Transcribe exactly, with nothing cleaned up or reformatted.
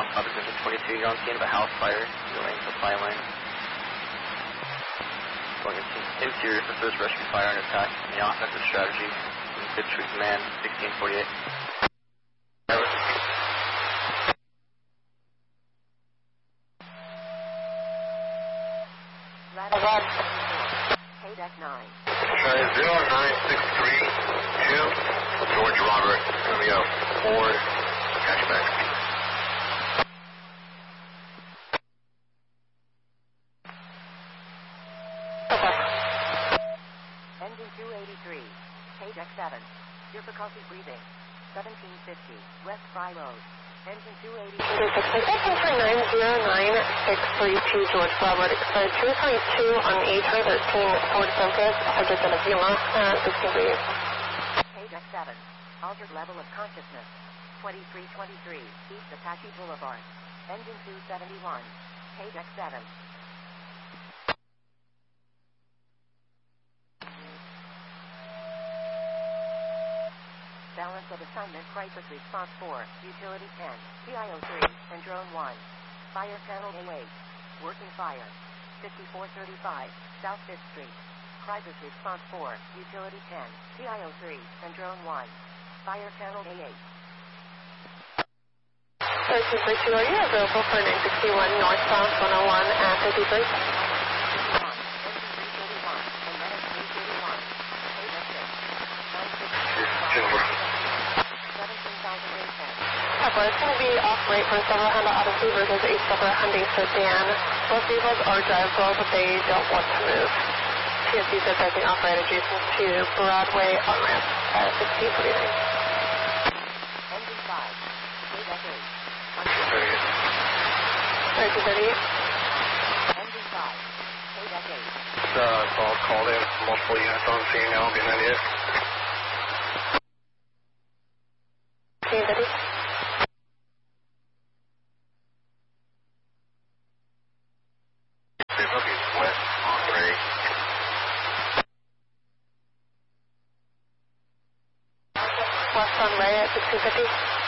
Opposition twenty-two, you're on scene of a house fire. Going supply line. Going into interior for first rescue fire and attack. And the offensive strategy. Good Tree Command, sixteen forty-eight. Ladder K deck nine. Try zero nine six three two, George Robert, Romeo, Ford, hatchback. Engine two eighty-three, K deck seven, difficulty breathing, seventeen fifty, West Fry Road. Engine two eighty-three. nine zero nine six three two George Robert, expired two twenty-two on eight thirteen Ford Focus, subject in Avila, uh, sixteen forty-eight. K deck seven, altered level of consciousness, twenty-three twenty-three, East Apache Boulevard. Engine two seventy-one, K deck seven. Balance of assignment, crisis response four, utility ten, T I O three, and drone one. Fire panel A eight, working fire, fifty-four thirty-five, South fifth Street. Crisis response four, utility ten, T I O three, and drone one. Fire panel A eight. thirteen thirty-two, are you available for nine sixty-one northbound one oh one at fifty-first? Engine three thirty-one, and Medic three thirty-one, K deck six, nine sixty-one. Pepper, it's going to be off-rate for several Honda Odyssey versus a separate Hyundai sedan. Both vehicles are drivable, but they don't want to move. T S C said pricing off-rate adjacent to Broadway on-ramp at sixteen forty-nine. Engine five, K deck eight. thirteen thirty-eight. Engine five, K deck eight. Uh, it's all called in, multiple units on scene now, behind you. fifteen thirty. West on Ray. West on Ray at sixteen fifty.